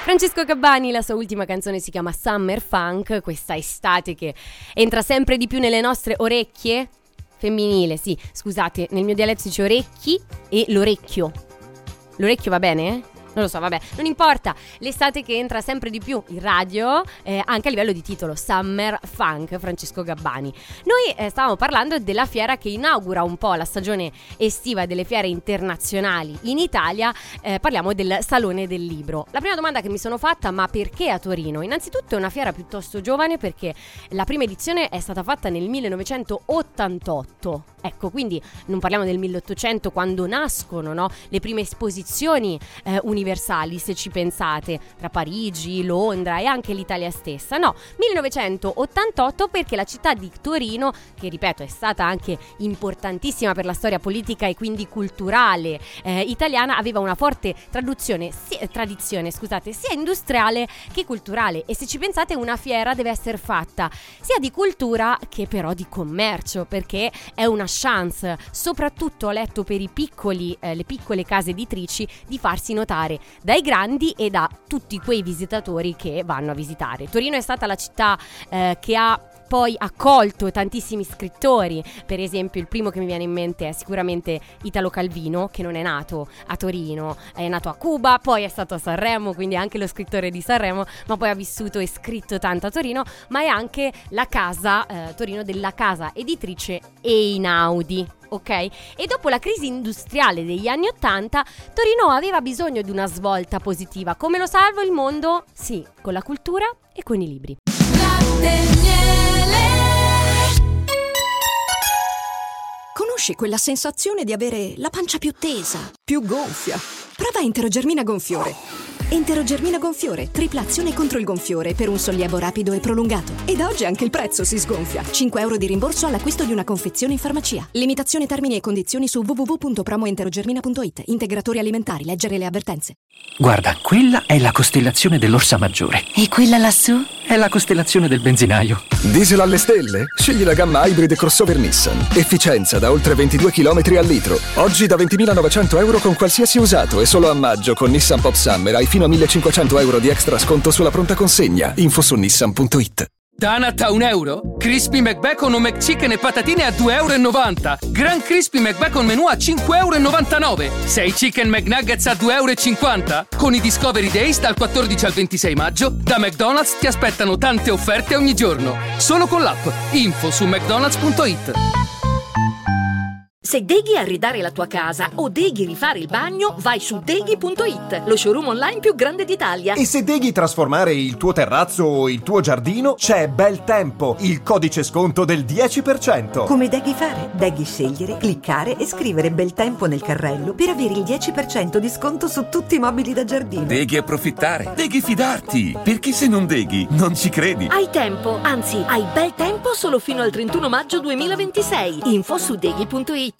Francesco Gabbani, la sua ultima canzone si chiama Summer Funk, questa estate che entra sempre di più nelle nostre orecchie. Femminile, sì, scusate, nel mio dialetto si dice orecchi e l'orecchio. L'orecchio va bene? Non lo so, vabbè, non importa. L'estate che entra sempre di più in radio, anche a livello di titolo, Summer Funk, Francesco Gabbani. Noi stavamo parlando della fiera che inaugura un po' la stagione estiva delle fiere internazionali in Italia. Parliamo del Salone del Libro. La prima domanda che mi sono fatta: ma perché a Torino? Innanzitutto è una fiera piuttosto giovane, perché la prima edizione è stata fatta nel 1988. Ecco, quindi non parliamo del 1800, quando nascono, no, le prime esposizioni universali, se ci pensate, tra Parigi, Londra e anche l'Italia stessa. No, 1988, perché la città di Torino, che ripeto è stata anche importantissima per la storia politica e quindi culturale italiana, aveva una forte tradizione sia industriale che culturale. E se ci pensate, una fiera deve essere fatta sia di cultura che però di commercio, perché è una chance, soprattutto ho letto per le piccole case editrici, di farsi notare dai grandi e da tutti quei visitatori che vanno a visitare. Torino è stata la città che ha poi accolto tantissimi scrittori. Per esempio, il primo che mi viene in mente è sicuramente Italo Calvino, che non è nato a Torino, è nato a Cuba, poi è stato a Sanremo, quindi è anche lo scrittore di Sanremo, ma poi ha vissuto e scritto tanto a Torino. Ma è anche la casa Torino della casa editrice Einaudi. Ok? E dopo la crisi industriale degli anni '80, Torino aveva bisogno di una svolta positiva. Come lo salvo il mondo? Sì, con la cultura e con i libri. Conosci quella sensazione di avere la pancia più tesa, più gonfia? Prova Enterogermina Gonfiore. Enterogermina Gonfiore, tripla azione contro il gonfiore per un sollievo rapido e prolungato. E da oggi anche il prezzo si sgonfia. 5 euro di rimborso all'acquisto di una confezione in farmacia. Limitazione, termini e condizioni su www.promoenterogermina.it. Integratori alimentari, leggere le avvertenze. Guarda, quella è la costellazione dell'Orsa Maggiore. E quella lassù? È la costellazione del benzinaio. Diesel alle stelle? Scegli la gamma Hybrid crossover Nissan. Efficienza da oltre 22 km al litro. Oggi da 20.900 euro con qualsiasi usato, e solo a maggio con Nissan Pop Summer hai fino a 1.500 euro di extra sconto sulla pronta consegna. Info su nissan.it. Donut a €1? Crispy McBacon o McChicken e patatine a €2,90 €. Gran Crispy McBacon menù a €5,99 €. 6 Chicken McNuggets a €2,50 €. Con i Discovery Days dal 14 al 26 maggio, da McDonald's ti aspettano tante offerte ogni giorno. Solo con l'app. Info su mcdonalds.it. Se deghi arredare la tua casa o deghi rifare il bagno, vai su deghi.it, lo showroom online più grande d'Italia. E se deghi trasformare il tuo terrazzo o il tuo giardino, c'è Bel Tempo, il codice sconto del 10%. Come deghi fare? Deghi scegliere, cliccare e scrivere Bel Tempo nel carrello per avere il 10% di sconto su tutti i mobili da giardino. Deghi approfittare, deghi fidarti, perché se non deghi non ci credi. Hai tempo, anzi hai bel tempo solo fino al 31 maggio 2026. Info su deghi.it.